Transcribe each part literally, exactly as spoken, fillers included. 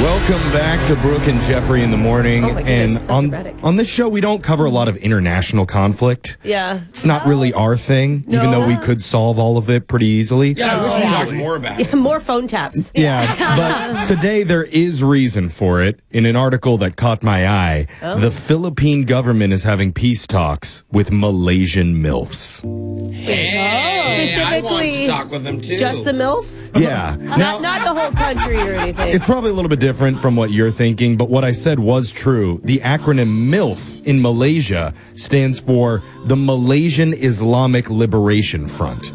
Welcome back to Brooke and Jeffrey in the morning. Oh my goodness, and so on, dramatic. on this show, we don't cover a lot of international conflict. Yeah. It's not really our thing, No. even though we could solve all of it pretty easily. Yeah, I wish we talked more about it. Yeah, more phone taps. Yeah, but today there is reason for it. In an article that caught my eye, Oh. the Philippine government is having peace talks with Malaysian MILFs. Hey, I want to Specifically, talk with them too. Just the MILFs? Yeah. Not, Now, not the whole country or anything. it's probably a little bit different from what you're thinking, but what I said was true. The acronym MILF in Malaysia stands for the Malaysian Islamic Liberation Front.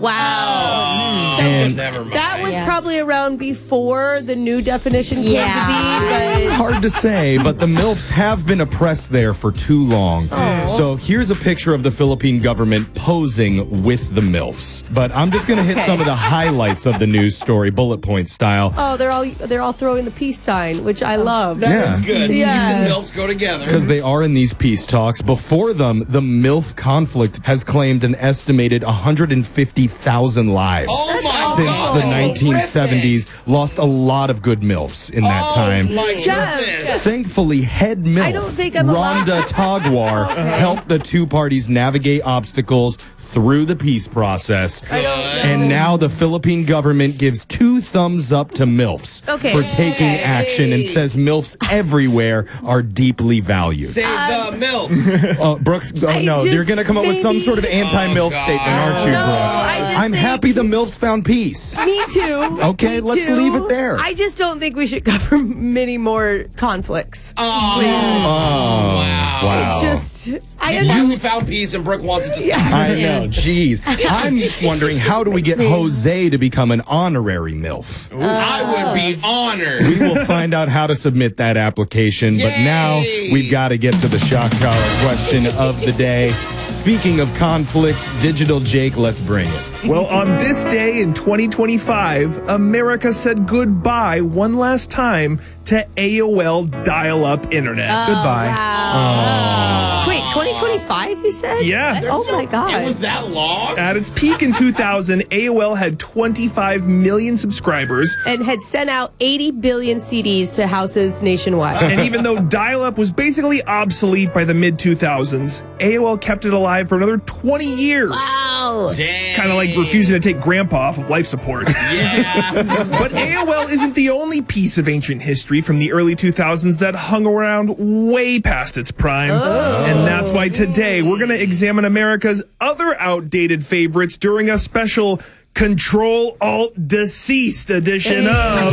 Wow. And Never mind. That was Yes. probably around before the new definition came Yeah. to be, but hard to say, but the MILFs have been oppressed there for too long. So here's a picture of the Philippine government posing with the MILFs. But I'm just going to hit Okay. some of the highlights of the news story, bullet point style. oh, they're all they're all throwing the peace sign, which I love. That's Yeah. good. Yeah. Peace and MILFs go together. Because they are in these peace talks. Before them, the MILF conflict has claimed an estimated one hundred fifty thousand lives. Oh my Since God. the That's nineteen seventies, lost a lot of good MILFs in that Oh time. my Jeff. goodness. Thankfully, head MILF I don't think I'm allowed Rhonda Tagwar helped the two parties navigate obstacles through the peace process. And now the Philippine government gives two thumbs up to MILFs Okay. for taking Yay. action and says MILFs everywhere are deeply valued. Save the MILFs. Uh, Brooks, oh I no, just you're going to come up with some maybe- sort of anti-MILF Oh, God. statement, aren't you, No, Brooke? I just I'm think- happy the MILFs found peace. Me too. Okay, Me let's too. leave it there. I just don't think we should cover many more conflicts. Oh, Oh, wow. wow. Just, I You finally understand. found peace and Brooke wants it to stop. I know, jeez. I'm wondering, how do we get Jose to become an honorary MILF? I would be honored. We will find out how to submit that application, but now Yay. we've got to get to the shock collar question of the day. Speaking of conflict, Digital Jake, let's bring it. Well, on this day in twenty twenty-five, America said goodbye one last time to A O L dial-up internet. Goodbye. Wow. Wait, twenty twenty-five, you said? Yeah. Oh my God. It was that long? At its peak in two thousand, A O L had twenty-five million subscribers. And had sent out eighty billion C Ds to houses nationwide. And even though dial-up was basically obsolete by the mid two thousands, A O L kept it alive for another twenty years. Wow. Kind of like refusing to take grandpa off of life support. Yeah. But A O L isn't the only piece of ancient history from the early two thousands that hung around way past its prime. And that's why today we're going to examine America's other outdated favorites during a special Control Alt Deceased edition of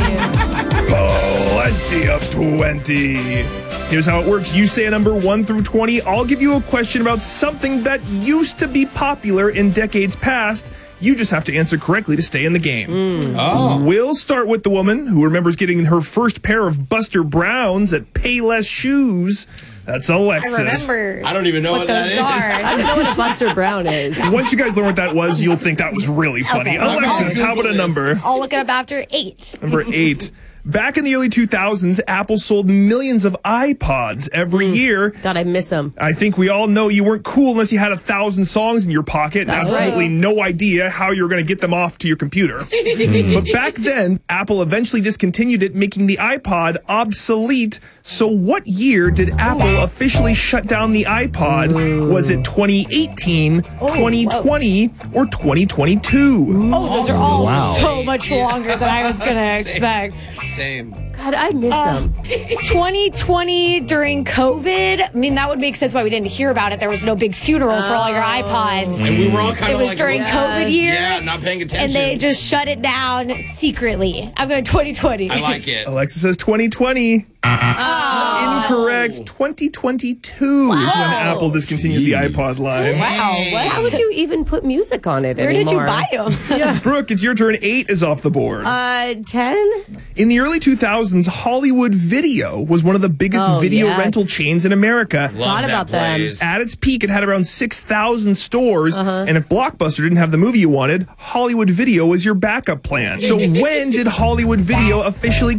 Plenty of twenty. Here's how it works. You say a number one through twenty. I'll give you a question about something that used to be popular in decades past. You just have to answer correctly to stay in the game. Oh. We'll start with the woman who remembers getting her first pair of Buster Browns at Payless Shoes. That's Alexis. I remember. I don't even know what, that those is. I don't know what a Buster Brown is. Once you guys learn what that was, you'll think that was really funny. Okay. Alexis, how about a number? I'll look it up after eight. Number eight. Back in the early two thousands, Apple sold millions of iPods every year. God, I miss him. I think we all know you weren't cool unless you had a thousand songs in your pocket and That's absolutely right. no idea how you were going to get them off to your computer. But back then, Apple eventually discontinued it, making the iPod obsolete. So what year did Apple officially shut down the iPod? Was it twenty eighteen, twenty twenty, or twenty twenty-two? Oh, those are all Wow. so much longer than I was going to expect. Same. God, I miss him. twenty twenty during COVID. I mean, that would make sense why we didn't hear about it. There was no big funeral for all your iPods. And we were all kind It of was like, during yeah, COVID year. yeah, not paying attention. And they just shut it down secretly. I'm going twenty twenty. I like it. Alexa says twenty twenty. Incorrect. twenty twenty-two is when Apple discontinued the Jeez. iPod line. Wow. What? How would you even put music on it Where anymore? did you buy them? Brooke, it's your turn. Eight is off the board. Uh, ten? In the early two thousands, Hollywood Video was one of the biggest Oh, video yeah. rental chains in America. Love Thought that about them. place. At its peak, it had around six thousand stores. Uh-huh. And if Blockbuster didn't have the movie you wanted, Hollywood Video was your backup plan. So when did Hollywood Video officially